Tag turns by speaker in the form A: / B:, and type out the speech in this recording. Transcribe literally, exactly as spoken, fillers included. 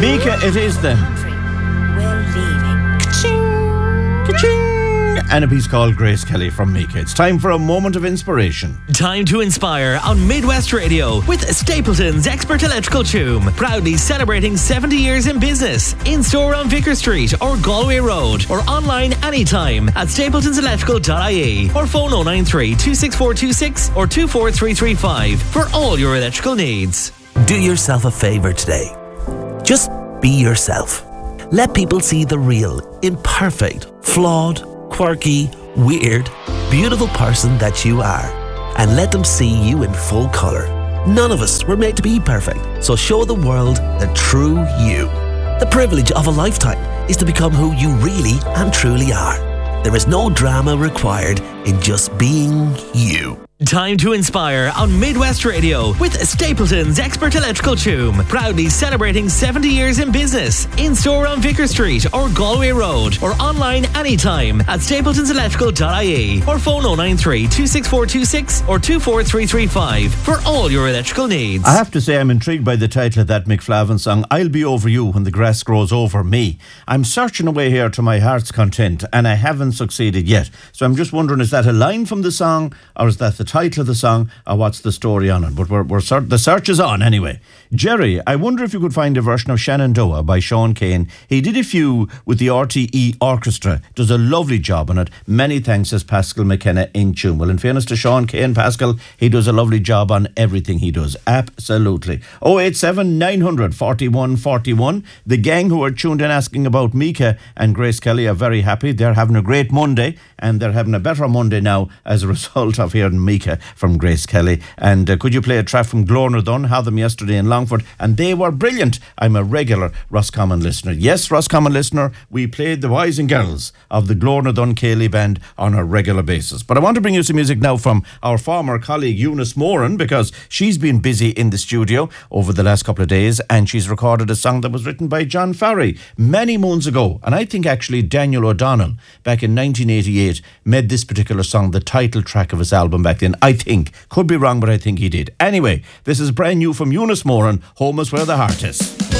A: Mika, it is then.
B: We're leaving.
A: Ka-ching, ka-ching. And a piece called Grace Kelly from Mika. It's time for a moment of inspiration.
C: Time to inspire on Midwest Radio with Stapleton's Expert Electrical Choom. Proudly celebrating seventy years in business. In store on Vicar Street or Galway Road, or online anytime at stapletons electrical dot I E, or phone oh nine three, two six four two six or two four three three five for all your electrical needs.
D: Do yourself a favour today. Just be yourself. Let people see the real, imperfect, flawed, quirky, weird, beautiful person that you are, and let them see you in full colour. None of us were made to be perfect, so show the world the true you. The privilege of a lifetime is to become who you really and truly are. There is no drama required in just being you.
C: Time to inspire on Midwest Radio with Stapleton's Expert Electrical Choom. Proudly celebrating seventy years in business. In store on Vicar Street or Galway Road, or online anytime at stapletons electrical dot I E, or phone oh nine three, two six four two six or two four three three five for all your electrical needs.
A: I have to say I'm intrigued by the title of that Mick Flavin song, I'll Be Over You When the Grass Grows Over Me. I'm searching away here to my heart's content and I haven't succeeded yet. So I'm just wondering, is that a line from the song, or is that the title of the song, or what's the story on it? But we're, we're cert- the search is on anyway. Jerry, I wonder if you could find a version of Shenandoah by Sean Kane. He did a few with the R T E Orchestra. Does a lovely job on it. Many thanks, says Pascal McKenna in tune. Well, in fairness to Sean Kane, Pascal, he does a lovely job on everything he does. Absolutely. oh eight seven, nine hundred, forty-one forty-one. The gang who are tuned in asking about Mika and Grace Kelly are very happy. They're having a great Monday, and they're having a better Monday now as a result of hearing Mika from Grace Kelly. And uh, could you play a track from Glornerdun? Had them yesterday in Longford, and they were brilliant. I'm a regular Roscommon listener. Yes, Roscommon listener, we played the boys and girls of the Glornerdun Cayley Band on a regular basis. But I want to bring you some music now from our former colleague Eunice Moran, because she's been busy in the studio over the last couple of days, and she's recorded a song that was written by John Farry many moons ago. And I think actually Daniel O'Donnell back in nineteen eighty-eight made this particular song the title track of his album back then. I think. Could be wrong, but I think he did. Anyway, this is brand new from Eunice Moran, Home is Where the Heart Is.